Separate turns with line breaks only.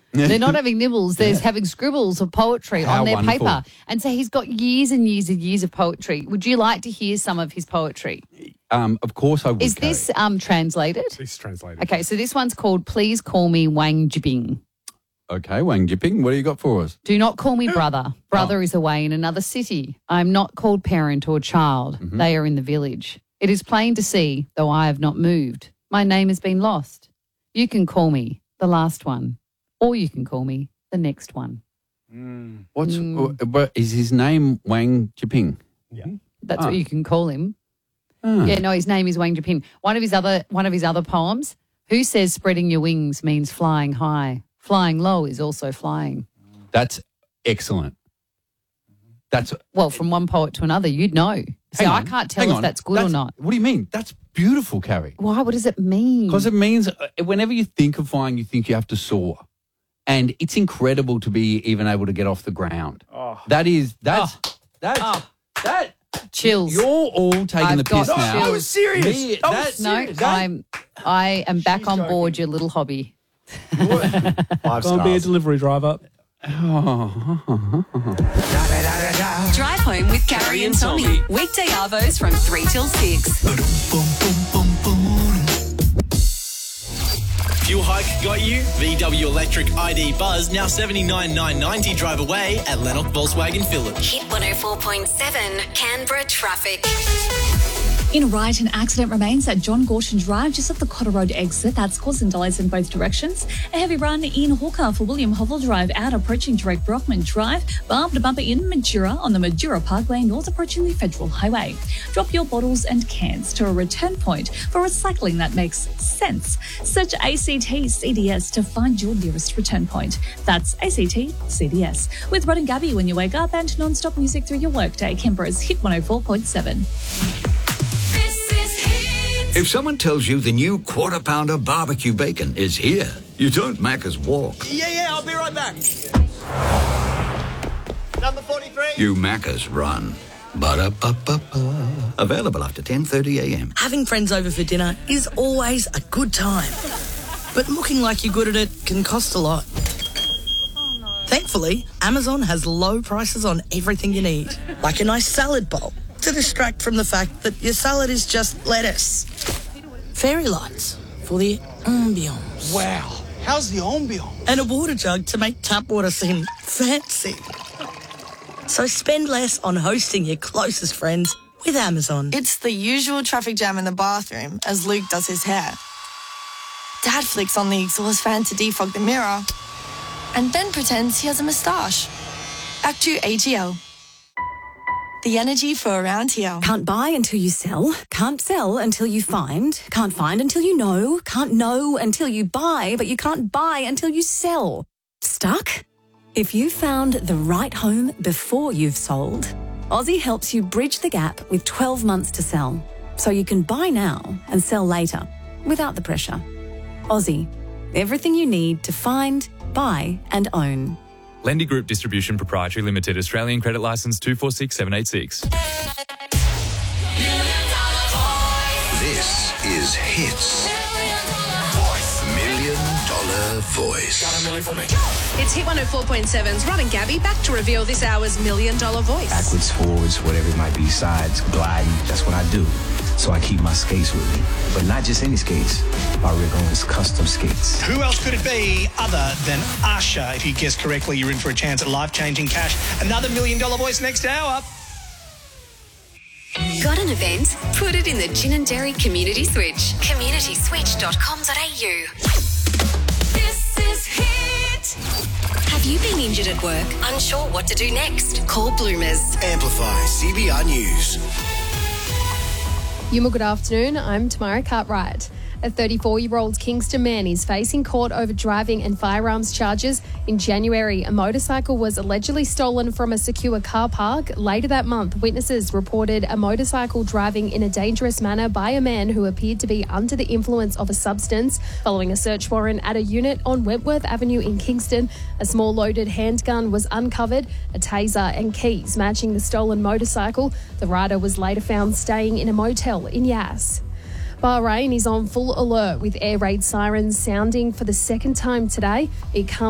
They're not having nibbles. They're having scribbles of poetry
How
on their
wonderful.
paper. And so he's got years and years and years of poetry. Would you like to hear some of his poetry?
Of course I would.
Is this translated?
It's translated.
Okay, so this one's called Please Call Me Wang Jibing.
Okay, Wang Jipping, what do you got for us?
Do not call me brother. Brother is away in another city. I am not called parent or child. They are in the village. It is plain to see, though I have not moved. My name has been lost. You can call me the last one, or you can call me the next one.
What is his name? Wang Jipping.
Yeah.
That's what you can call him.
Ah.
Yeah, no, his name is Wang Jiping. One of his other poems, Who says spreading your wings means flying high? Flying low is also flying.
That's excellent. That's
Well, from one poet to another, you'd know. See, I can't tell if that's good or not.
What do you mean? That's beautiful, Carrie.
Why? What does it mean?
Because it means whenever you think of flying, you think you have to soar. And it's incredible to be even able to get off the ground.
Oh.
That's
Chills.
You're all taking
I've
the
got
piss now.
chills.
I was serious.
Me-
I
that-
was
No,
serious.
I am back on board your little hobby.
5
Go and be a
stars.
delivery driver.
Drive home with Carrie and Tommy. Weekday arvos from 3 till 6.
Fuel hike got you? VW Electric ID Buzz now $79,990 drive away at Lennox Volkswagen Village.
Hit 104.7 Canberra traffic.
In a riot, an accident remains at John Gorton Drive, just at the Cotter Road exit. That's causing delays in both directions. A heavy run in Hawker for William Hovell Drive out approaching direct Brockman Drive. Barbed bumper in Madura on the Madura Parkway north approaching the Federal Highway. Drop your bottles and cans to a return point for recycling that makes sense. Search ACT CDS to find your nearest return point. That's ACT CDS. With Rod and Gabby when you wake up and non-stop music through your workday. Canberra's Hit 104.7.
If someone tells you the new Quarter Pounder barbecue bacon is here, you don't Macca's walk.
Yeah, I'll be right back. Number 43.
You Macca's run. Ba-da-ba-ba-ba. Available after 10:30 a.m.
Having friends over for dinner is always a good time. But looking like you're good at it can cost a lot. Thankfully, Amazon has low prices on everything you need. Like a nice salad bowl to distract from the fact that your salad is just lettuce. Fairy lights for the ambience.
Wow. How's the ambiance?
And a water jug to make tap water seem fancy. So spend less on hosting your closest friends with Amazon.
It's the usual traffic jam in the bathroom as Luke does his hair. Dad flicks on the exhaust fan to defog the mirror and then pretends he has a moustache. Act 2 AGL. The energy for around here.
Can't buy until you sell. Can't sell until you find. Can't find until you know. Can't know until you buy, but you can't buy until you sell. Stuck? If you found the right home before you've sold, Aussie helps you bridge the gap with 12 months to sell. So you can buy now and sell later without the pressure. Aussie, everything you need to find, buy and own.
Lendy Group Distribution Proprietary Limited, Australian Credit Licence 246786.
This is Hits. $1 million voice.
It's Hit 104.7's Rod and Gabby back to reveal this hour's $1 Million voice.
Backwards, forwards, whatever it might be, sides, gliding, that's what I do. So I keep my skates with me. But not just any skates, my Rick Owens custom skates.
Who else could it be other than Usher? If you guess correctly, you're in for a chance at life-changing cash. Another $1 Million voice next hour.
Got an event? Put it in the Gin and Dairy Community Switch. communityswitch.com.au. This is Hit. Have you been injured at work? Unsure what to do next? Call Bloomers.
Amplify CBR News.
Yuma, good afternoon. I'm Tamara Cartwright. A 34-year-old Kingston man is facing court over driving and firearms charges. In January, a motorcycle was allegedly stolen from a secure car park. Later that month, witnesses reported a motorcycle driving in a dangerous manner by a man who appeared to be under the influence of a substance. Following a search warrant at a unit on Wentworth Avenue in Kingston, a small loaded handgun was uncovered, a taser and keys matching the stolen motorcycle. The rider was later found staying in a motel in Yass. Bahrain is on full alert with air raid sirens sounding for the second time today. It comes